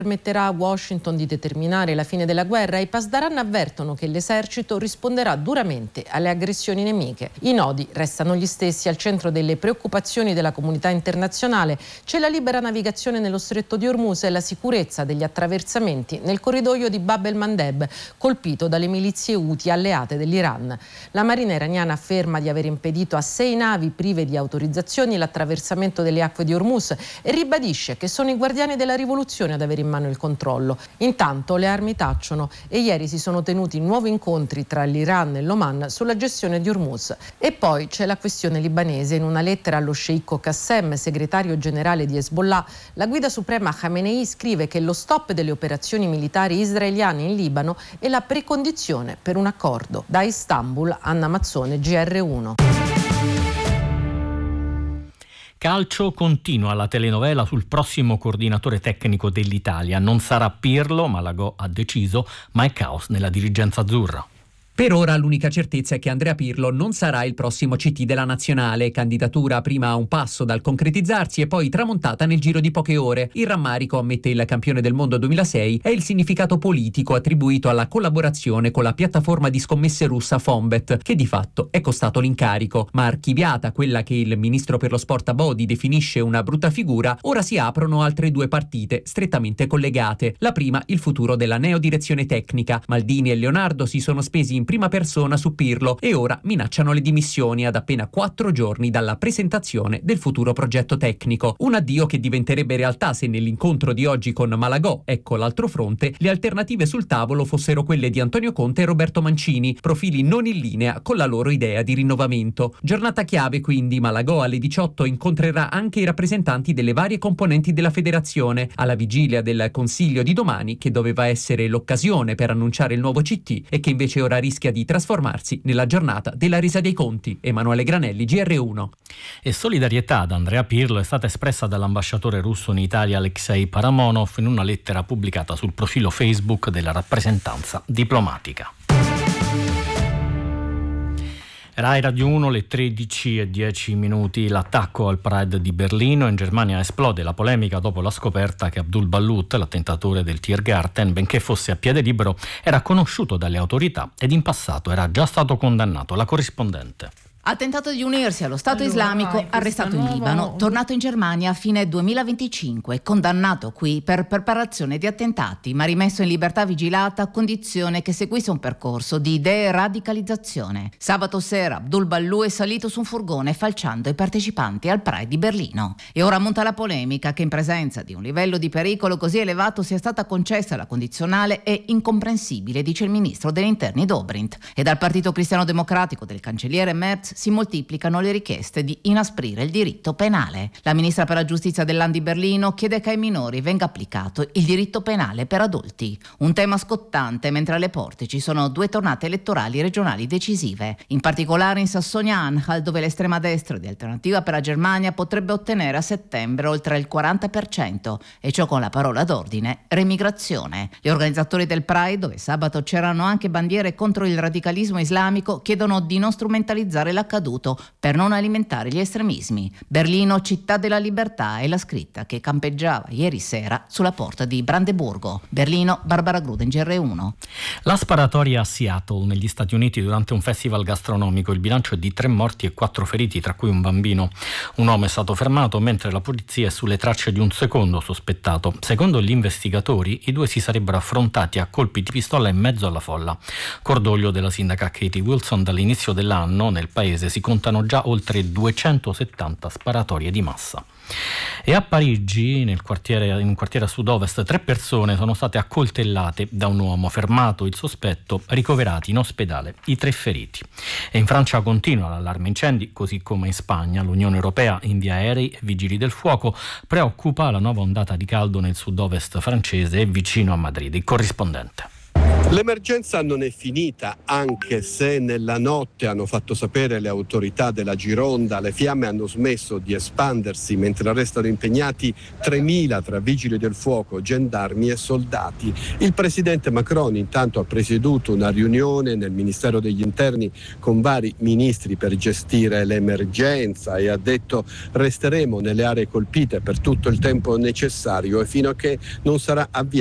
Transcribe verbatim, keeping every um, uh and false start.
permetterà a Washington di determinare la fine della guerra, i Pasdaran avvertono che l'esercito risponderà duramente alle aggressioni nemiche. I nodi restano gli stessi. Al centro delle preoccupazioni della comunità internazionale c'è la libera navigazione nello stretto di Hormuz e la sicurezza degli attraversamenti nel corridoio di Bab el-Mandeb, colpito dalle milizie Houthi alleate dell'Iran. La marina iraniana afferma di aver impedito a sei navi prive di autorizzazioni l'attraversamento delle acque di Hormuz e ribadisce che sono i guardiani della rivoluzione ad avere in mano il controllo. Intanto le armi tacciono e ieri si sono tenuti nuovi incontri tra l'Iran e l'Oman sulla gestione di Hormuz. E poi c'è la questione libanese. In una lettera allo sceicco Qassem, segretario generale di Hezbollah, la guida suprema Khamenei scrive che lo stop delle operazioni militari israeliane in Libano è la precondizione per un accordo. Da Istanbul, Anna Mazzone, G R uno. Calcio, continua la telenovela sul prossimo coordinatore tecnico dell'Italia. Non sarà Pirlo, Malagò ha deciso, ma è caos nella dirigenza azzurra. Per ora l'unica certezza è che Andrea Pirlo non sarà il prossimo C T della nazionale, candidatura prima a un passo dal concretizzarsi e poi tramontata nel giro di poche ore. Il rammarico, ammette il campione del mondo duemilasei, è il significato politico attribuito alla collaborazione con la piattaforma di scommesse russa Fonbet, che di fatto è costato l'incarico. Ma archiviata quella che il ministro per lo sport Abodi definisce una brutta figura, ora si aprono altre due partite strettamente collegate. La prima, il futuro della neodirezione tecnica. Maldini e Leonardo si sono spesi in prima persona su Pirlo e ora minacciano le dimissioni ad appena quattro giorni dalla presentazione del futuro progetto tecnico. Un addio che diventerebbe realtà se nell'incontro di oggi con Malagò, ecco l'altro fronte, le alternative sul tavolo fossero quelle di Antonio Conte e Roberto Mancini, profili non in linea con la loro idea di rinnovamento. Giornata chiave quindi. Malagò alle diciotto incontrerà anche i rappresentanti delle varie componenti della federazione, alla vigilia del consiglio di domani, che doveva essere l'occasione per annunciare il nuovo C T e che invece ora rischia di trasformarsi nella giornata della resa dei conti. Emanuele Granelli, G R uno. E solidarietà ad Andrea Pirlo è stata espressa dall'ambasciatore russo in Italia Alexei Paramonov in una lettera pubblicata sul profilo Facebook della rappresentanza diplomatica. Rai Radio uno, le tredici e dieci minuti. L'attacco al Pride di Berlino. In Germania esplode la polemica dopo la scoperta che Abdul Ballut, l'attentatore del Tiergarten, benché fosse a piede libero, era conosciuto dalle autorità ed in passato era già stato condannato. La corrispondente. Ha tentato di unirsi allo Stato allora, islamico, in arrestato in nuova... Libano, tornato in Germania a fine duemilaventicinque, condannato qui per preparazione di attentati, ma rimesso in libertà vigilata a condizione che seguisse un percorso di deradicalizzazione. Sabato sera Abdul Ballu è salito su un furgone falciando i partecipanti al Pride di Berlino. E ora monta la polemica che in presenza di un livello di pericolo così elevato sia stata concessa la condizionale è incomprensibile, dice il ministro degli interni Dobrindt. E dal Partito Cristiano Democratico del cancelliere Merz si moltiplicano le richieste di inasprire il diritto penale. La ministra per la giustizia del Land di Berlino chiede che ai minori venga applicato il diritto penale per adulti. Un tema scottante mentre alle porte ci sono due tornate elettorali regionali decisive, in particolare in Sassonia-Anhalt, dove l'estrema destra di Alternativa per la Germania potrebbe ottenere a settembre oltre il quaranta per cento, e ciò con la parola d'ordine remigrazione. Gli organizzatori del Pride, dove sabato c'erano anche bandiere contro il radicalismo islamico, chiedono di non strumentalizzare la accaduto per non alimentare gli estremismi. Berlino, città della libertà, è la scritta che campeggiava ieri sera sulla porta di Brandeburgo. Berlino, Barbara Gruden, G R uno. La sparatoria a Seattle, negli Stati Uniti, durante un festival gastronomico. Il bilancio è di tre morti e quattro feriti, tra cui un bambino. Un uomo è stato fermato, mentre la polizia è sulle tracce di un secondo sospettato. Secondo gli investigatori, i due si sarebbero affrontati a colpi di pistola in mezzo alla folla. Cordoglio della sindaca Katie Wilson. Dall'inizio dell'anno nel paese si contano già oltre duecentosettanta sparatorie di massa. E a Parigi, nel quartiere, in un quartiere a sud-ovest, tre persone sono state accoltellate da un uomo. Fermato il sospetto, ricoverati in ospedale i tre feriti. E in Francia continua l'allarme incendi, così come in Spagna. L'Unione Europea invia aerei e vigili del fuoco. Preoccupa la nuova ondata di caldo nel sud-ovest francese e vicino a Madrid. Il corrispondente. L'emergenza non è finita, anche se nella notte, hanno fatto sapere le autorità della Gironda, le fiamme hanno smesso di espandersi mentre restano impegnati tremila tra vigili del fuoco, gendarmi e soldati. Il presidente Macron intanto ha presieduto una riunione nel Ministero degli Interni con vari ministri per gestire l'emergenza e ha detto: resteremo nelle aree colpite per tutto il tempo necessario e fino a che non sarà avviato